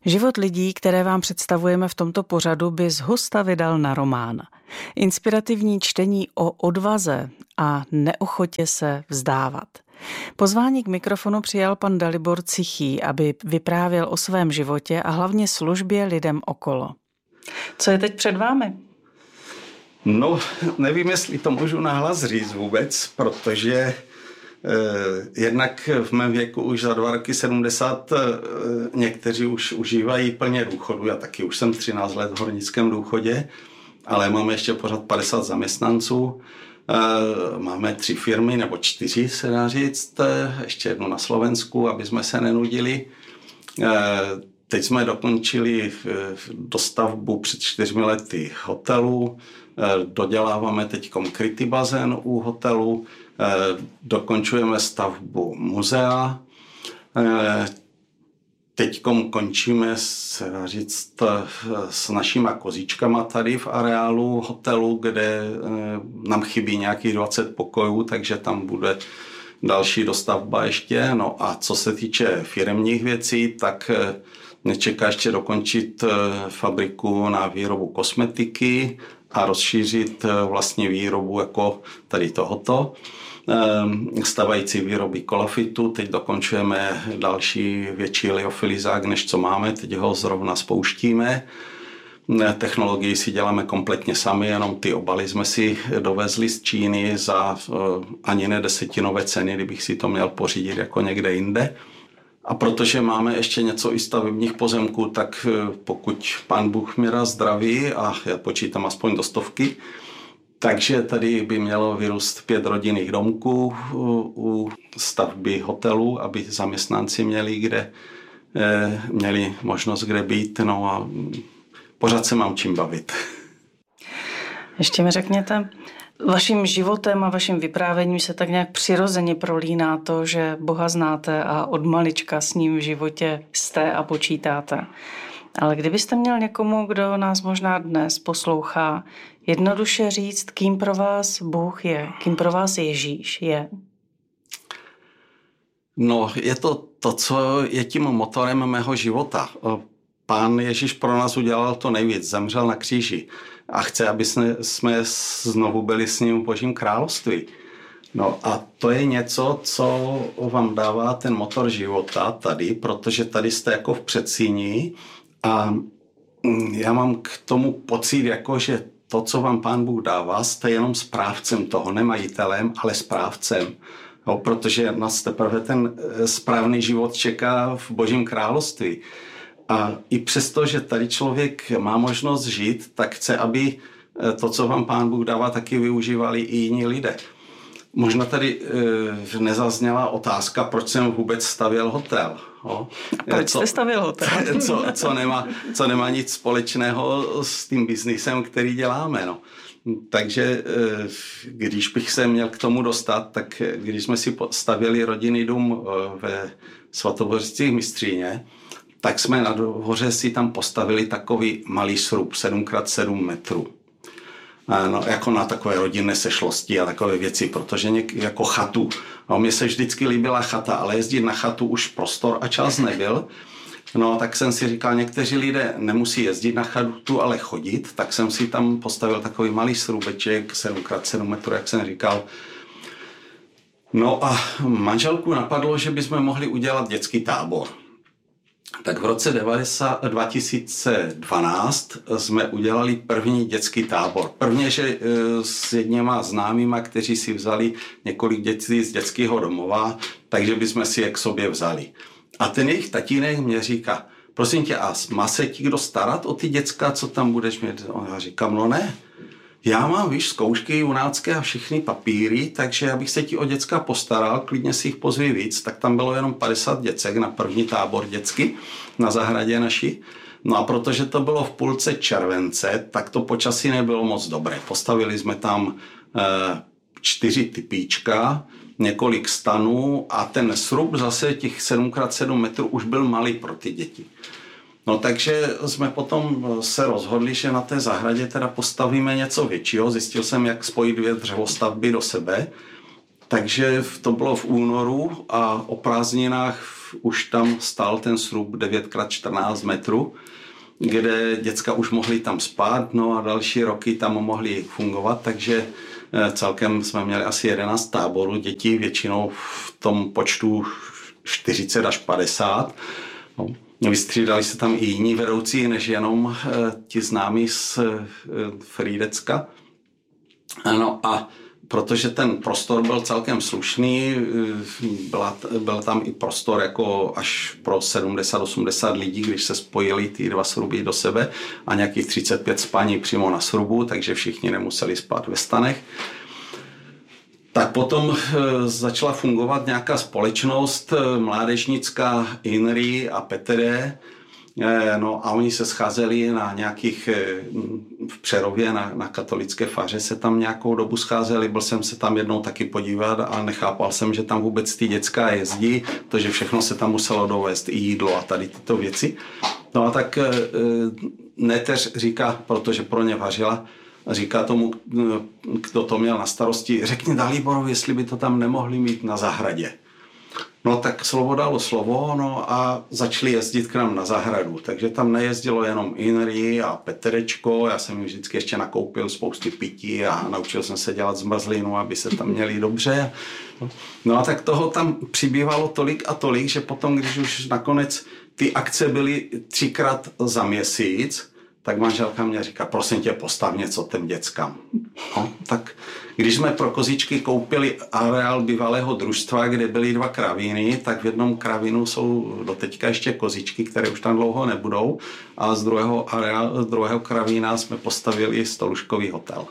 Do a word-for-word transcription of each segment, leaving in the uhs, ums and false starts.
Život lidí, které vám představujeme v tomto pořadu, by zhusta vydal na román. Inspirativní čtení o odvaze a neochotě se vzdávat. Pozvání k mikrofonu přijal pan Dalibor Cichý, aby vyprávěl o svém životě a hlavně službě lidem okolo. Co je teď před vámi? No, nevím, jestli to můžu nahlas říct vůbec, protože eh, jednak v mém věku už za dva roky sedmdesát eh, někteří už užívají plně důchodu. Já taky už jsem třináct let v hornickém důchodě, ale máme ještě pořád padesát zaměstnanců. Eh, máme tři firmy, nebo čtyři se dá říct, eh, ještě jednu na Slovensku, aby jsme se nenudili. Eh, teď jsme dokončili dostavbu před čtyřmi lety hotelu. Doděláváme teď krytý bazén u hotelu, dokončujeme stavbu muzea. Teď končíme se dá říct, s našima kozičkama tady v areálu hotelu, kde nám chybí nějakých dvacet pokojů, takže tam bude další dostavba ještě. No a co se týče firemních věcí, tak mě čeká ještě dokončit fabriku na výrobu kosmetiky a rozšířit vlastně výrobu jako tady tohoto. Stavající výroby kolafitu, teď dokončujeme další větší liofilizák, než co máme, teď ho zrovna spouštíme. Technologii si děláme kompletně sami, jenom ty obaly jsme si dovezli z Číny za ani ne desetinové ceny, kdybych si to měl pořídit jako někde jinde. A protože máme ještě něco i stavebních pozemků, tak pokud pán Bůh mě dá zdraví, a já počítám aspoň do stovky, takže tady by mělo vyrůst pět rodinných domků u stavby hotelu, aby zaměstnanci měli, kde, měli možnost kde být, no a pořád se mám čím bavit. Ještě mi řekněte, vaším životem a vaším vyprávěním se tak nějak přirozeně prolíná to, že Boha znáte a od malička s ním v životě jste a počítáte. Ale kdybyste měl někomu, kdo nás možná dnes poslouchá, jednoduše říct, kým pro vás Bůh je, kým pro vás Ježíš je? No, je to to, co je tím motorem mého života. Pán Ježíš pro nás udělal to nejvíc, zemřel na kříži a chce, aby jsme, jsme znovu byli s ním v Božím království. No a to je něco, co vám dává ten motor života tady, protože tady jste jako v předsíni a já mám k tomu pocit, jako že to, co vám Pán Bůh dává, jste jenom správcem toho, ne majitelem, ale správcem. Jo, protože nás teprve ten správný život čeká v Božím království. A i přesto, že tady člověk má možnost žít, tak chce, aby to, co vám Pán Bůh dává, taky využívali i jiní lidé. Možná tady e, nezazněla otázka, proč jsem vůbec stavěl hotel. Jo? Proč co, jste stavěl hotel? co, co, nemá, co nemá nic společného s tím biznisem, který děláme. No. Takže e, když bych se měl k tomu dostat, tak když jsme si stavěli rodinný dům ve Svatovořicích Mistříně, tak jsme nahoře si tam postavili takový malý srub, sedm krát sedm metrů. No, jako na takové rodinné sešlosti a takové věci, protože něk, jako chatu. No, mně se vždycky líbila chata, ale jezdit na chatu už prostor a čas nebyl. No, tak jsem si říkal, někteří lidé nemusí jezdit na chatu, ale chodit, tak jsem si tam postavil takový malý srubeček, sedm krát sedm metrů, jak jsem říkal. No a manželku napadlo, že bychom mohli udělat dětský tábor. Tak v roce dva tisíce dvanáct jsme udělali první dětský tábor. Prvně, že s jedněma známýma, kteří si vzali několik dětí z dětského domova, takže bychom si je k sobě vzali. A ten jejich tatínek mě říká, prosím tě, a má se ti kdo starat o ty děcka, co tam budeš mít? Já říkám, no ne. Já mám, víš, zkoušky junácké a všechny papíry, takže abych se ti o děcka postaral, klidně si jich pozvi víc, tak tam bylo jenom padesát děcek na první tábor dětsky na zahradě naší. No a protože to bylo v půlce července, tak to počasí nebylo moc dobré. Postavili jsme tam e, čtyři typíčka, několik stanů a ten srub zase těch sedm krát sedm metrů už byl malý pro ty děti. No takže jsme potom se rozhodli, že na té zahradě teda postavíme něco většího. Zjistil jsem, jak spojit dvě dřevostavby do sebe. Takže to bylo v únoru a o prázdninách už tam stál ten srub devět krát čtrnáct metrů, kde děcka už mohly tam spát, no a další roky tam mohly fungovat, takže celkem jsme měli asi jedenáct táborů dětí, většinou v tom počtu čtyřicet až padesát. No, vystřídali se tam i jiní vedoucí, než jenom ti známí z Frýdecka. No a protože ten prostor byl celkem slušný, byla, byl tam i prostor jako až pro sedmdesát osmdesát lidí, když se spojili ty dva sruby do sebe a nějakých třicet pět spaní přímo na srubu, takže všichni nemuseli spát ve stanech. Tak potom začala fungovat nějaká společnost mládežnická INRI a P T D. No a oni se scházeli na nějakých, v Přerově na, na katolické faře se tam nějakou dobu scházeli, byl jsem se tam jednou taky podívat a nechápal jsem, že tam vůbec ty děcka jezdí, protože všechno se tam muselo dovést, i jídlo a tady tyto věci. No a tak neteř říká, protože pro ně vařila, říká tomu, kdo to měl na starosti, řekni Daliborovi, jestli by to tam nemohli mít na zahradě. No tak slovo dalo slovo, no a začali jezdit k nám na zahradu, takže tam nejezdilo jenom INRI a Peterečko, já jsem jim vždycky ještě nakoupil spousty pití a naučil jsem se dělat zmrzlinu, aby se tam měli dobře. No a tak toho tam přibývalo tolik a tolik, že potom, když už nakonec ty akce byly třikrát za měsíc, tak manželka mě říká, prosím tě, postav něco těm dětskám. No, tak když jsme pro kozičky koupili areál bývalého družstva, kde byly dva kravíny, tak v jednom kravínu jsou doteďka ještě kozičky, které už tam dlouho nebudou, a z druhého, areál, z druhého kravína jsme postavili stoluškový hotel.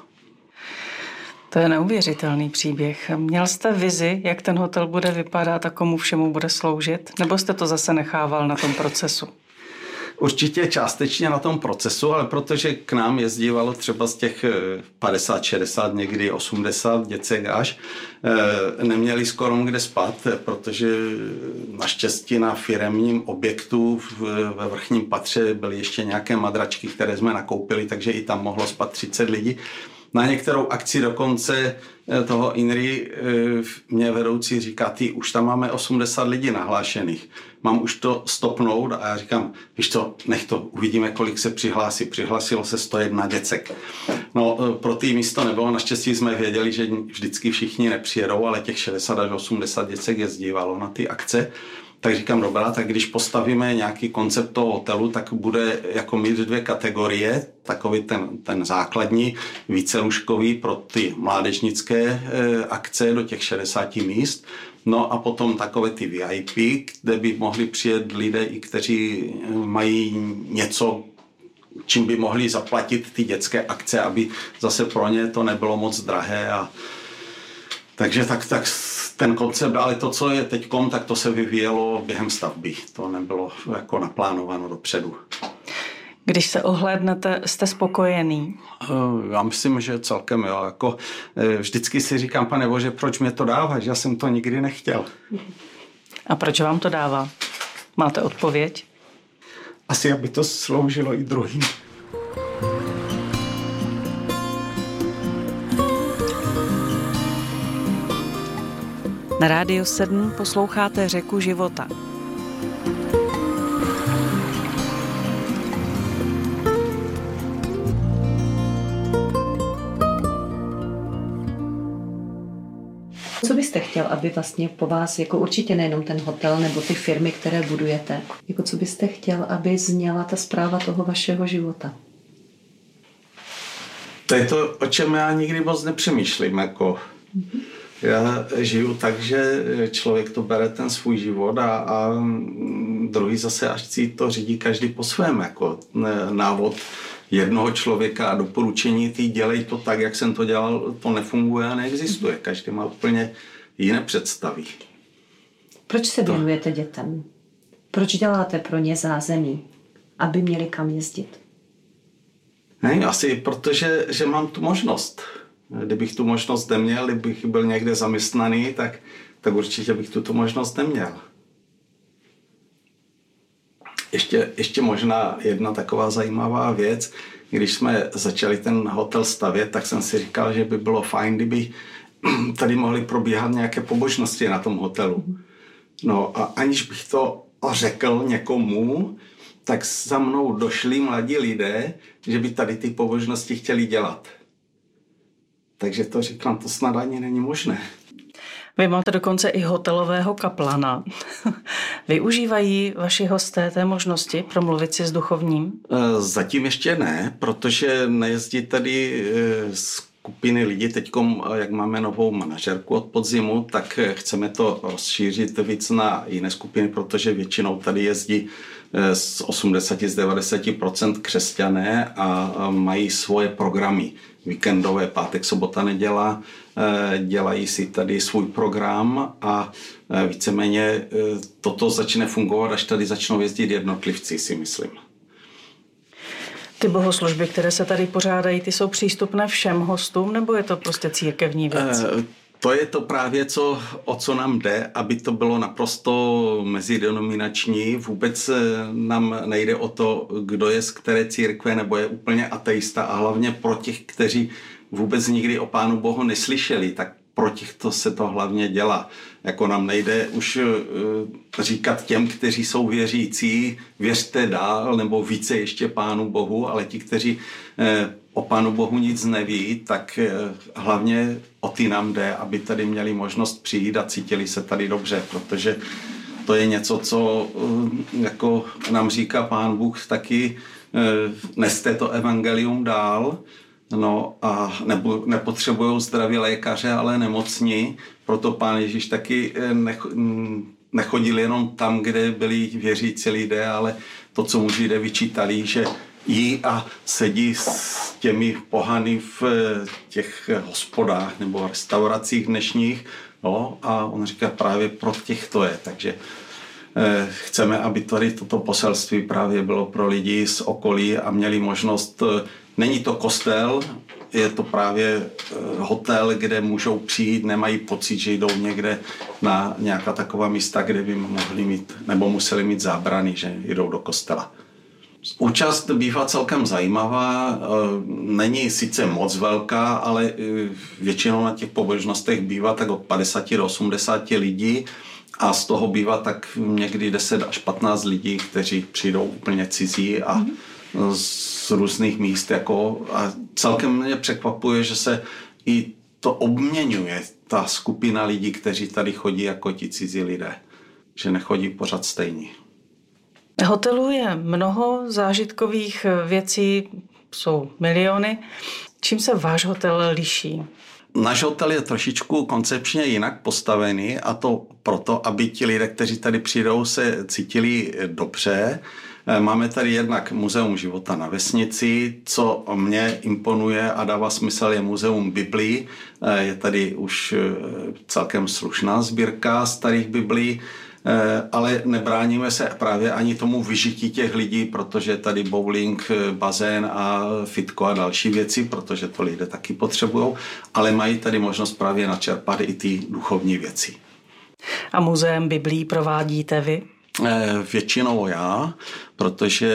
To je neuvěřitelný příběh. Měl jste vizi, jak ten hotel bude vypadat a komu všemu bude sloužit? Nebo jste to zase nechával na tom procesu? Určitě částečně na tom procesu, ale protože k nám jezdívalo třeba z těch padesát, šedesát, někdy osmdesát děcek až, neměli skoro kde spát, protože naštěstí na firemním objektu ve vrchním patře byly ještě nějaké madračky, které jsme nakoupili, takže i tam mohlo spát třicet lidí. Na některou akci dokonce toho INRI mě vedoucí říká, ty, už tam máme osmdesát lidí nahlášených, mám už to stopnout, a já říkám, víš co, nech to, uvidíme, kolik se přihlásí. Přihlásilo se sto jedna děcek. No, pro ty místo nebylo, naštěstí jsme věděli, že vždycky všichni nepřijedou, ale těch šedesát až osmdesát děcek jezdívalo na ty akce. Tak říkám, dobrá, tak když postavíme nějaký koncept toho hotelu, tak bude jako mít dvě kategorie, takový ten, ten základní, vícelůžkový pro ty mládežnické e, akce do těch šedesáti míst, no a potom takové ty V I P, kde by mohli přijet lidé, i kteří mají něco, čím by mohli zaplatit ty dětské akce, aby zase pro ně to nebylo moc drahé. A takže tak, tak ten koncept, ale to, co je teďkom, tak to se vyvíjelo během stavby. To nebylo jako naplánováno dopředu. Když se ohlédnete, jste spokojený? Já myslím, že celkem jo. Jako, vždycky si říkám, pane Bože, proč mě to dáváš? Já jsem to nikdy nechtěl. A proč vám to dává? Máte odpověď? Asi, aby to sloužilo i druhým. Na Rádiu sedm posloucháte Řeku života. Co byste chtěl, aby vlastně po vás, jako určitě nejenom ten hotel nebo ty firmy, které budujete, jako co byste chtěl, aby zněla ta správa toho vašeho života? To je to, o čem já nikdy moc nepřemýšlím, jako... Mm-hmm. Já žiju tak, že člověk to bere ten svůj život a, a druhý zase až si to řídí každý po svém. Jako návod jednoho člověka a doporučení, ty dělej to tak, jak jsem to dělal, to nefunguje a neexistuje. Každý má úplně jiné představy. Proč se věnujete dětem? Proč děláte pro ně zázemí, aby měli kam jezdit? Ne, asi protože že mám tu možnost. Kdybych tu možnost neměl, kdybych byl někde zaměstnaný, tak, tak určitě bych tuto možnost neměl. Ještě, ještě možná jedna taková zajímavá věc. Když jsme začali ten hotel stavět, tak jsem si říkal, že by bylo fajn, kdyby tady mohly probíhat nějaké pobožnosti na tom hotelu. No a aniž bych to řekl někomu, tak za mnou došli mladí lidé, že by tady ty pobožnosti chtěli dělat. Takže to říkám, to snad ani není možné. Vy máte dokonce i hotelového kaplana. Využívají vaši hosté té možnosti promluvit si s duchovním? Zatím ještě ne, protože nejezdí tady skupiny lidí. Teď, jak máme novou manažerku od podzimu, tak chceme to rozšířit víc na jiné skupiny, protože většinou tady jezdí z osmdesát až devadesát procent křesťané a mají svoje programy. Víkendové, pátek, sobota, neděla, dělají si tady svůj program a víceméně toto začne fungovat, až tady začnou jezdit jednotlivci, si myslím. Ty bohoslužby, které se tady pořádají, ty jsou přístupné všem hostům, nebo je to prostě církevní věc? To je to právě, co, o co nám jde, aby to bylo naprosto mezidenominační. Vůbec nám nejde o to, kdo je z které církve, nebo je úplně ateista, a hlavně pro těch, kteří vůbec nikdy o Pánu Bohu neslyšeli, tak pro těch to se to hlavně dělá. Jako nám nejde už říkat těm, kteří jsou věřící, věřte dál, nebo více ještě Pánu Bohu, ale ti, kteří o Pánu Bohu nic neví, tak hlavně o ty nám jde, aby tady měli možnost přijít a cítili se tady dobře, protože to je něco, co jako nám říká Pán Bůh taky, neste to evangelium dál, no a nebo, nepotřebují zdraví lékaře, ale nemocní, proto Pán Ježíš taky nechodil jenom tam, kde byli věřící lidé, ale to, co mu Židé vyčítali, že jí a sedí s těmi pohany v těch hospodách nebo restauracích dnešních, no a on říká, právě pro těch to je, takže eh, chceme, aby tady toto poselství právě bylo pro lidi z okolí a měli možnost, eh, není to kostel, je to právě eh, hotel, kde můžou přijít, nemají pocit, že jdou někde na nějaká taková místa, kde by mohli mít nebo museli mít zábrany, že jdou do kostela. Účast bývá celkem zajímavá, není sice moc velká, ale většinou na těch pobožnostech bývá tak od padesáti do osmdesáti lidí a z toho bývá tak někdy deset až patnáct lidí, kteří přijdou úplně cizí a z různých míst. Jako, a celkem mě překvapuje, že se i to obměňuje, ta skupina lidí, kteří tady chodí jako ti cizí lidé, že nechodí pořád stejní. Hotelů je mnoho zážitkových věcí, jsou miliony. Čím se váš hotel liší? Náš hotel je trošičku koncepčně jinak postavený a to proto, aby ti lidé, kteří tady přijdou, se cítili dobře. Máme tady jednak Muzeum života na vesnici, co mě imponuje a dává smysl, je Muzeum Biblí. Je tady už celkem slušná sbírka starých Biblí, ale nebráníme se právě ani tomu vyžití těch lidí, protože tady bowling, bazén a fitko a další věci, protože to lidé taky potřebují, ale mají tady možnost právě načerpat i ty duchovní věci. A muzeum Biblí provádíte vy? Většinou já, protože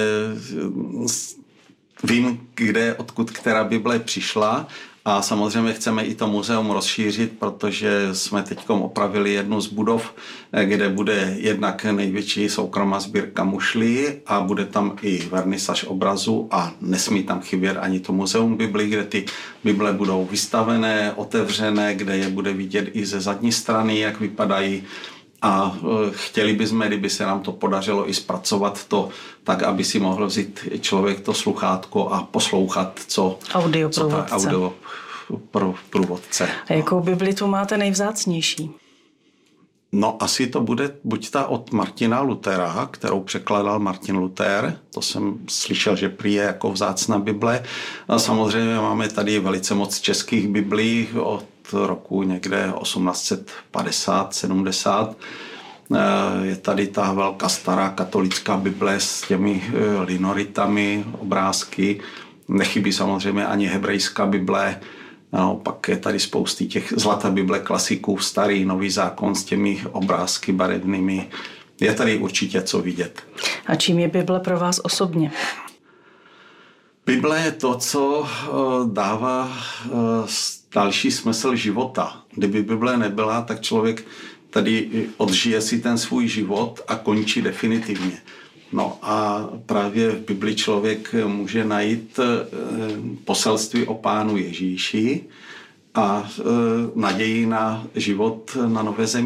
vím, kde, odkud která Bible přišla. A samozřejmě chceme i to muzeum rozšířit, protože jsme teď opravili jednu z budov, kde bude jednak největší soukromá sbírka mušlí a bude tam i vernisaž obrazu a nesmí tam chybět ani to muzeum Biblí, kde ty Bible budou vystavené, otevřené, kde je bude vidět i ze zadní strany, jak vypadají. A chtěli bychom, kdyby se nám to podařilo i zpracovat to tak, aby si mohl vzít člověk to sluchátko a poslouchat, co, co ta audio průvodce. A jakou Bibli tu máte nejvzácnější? No asi to bude buď ta od Martina Luthera, kterou překladal Martin Luther, to jsem slyšel, že prý je jako vzácná Bible. A samozřejmě máme tady velice moc českých Biblí od roku někde osmnáct padesát sedmdesát. Je tady ta velká stará katolická Bible s těmi linoritami, obrázky. Nechybí samozřejmě ani hebrejská Bible. No, pak je tady spousty těch zlatá Bible klasiků, starý, nový zákon s těmi obrázky barevnými. Je tady určitě co vidět. A čím je Bible pro vás osobně? Bible je to, co dává další smysl života. Kdyby Bible nebyla, tak člověk tady odžije si ten svůj život a končí definitivně. No a právě v Bibli člověk může najít poselství o Pánu Ježíši a naději na život na nové zemi.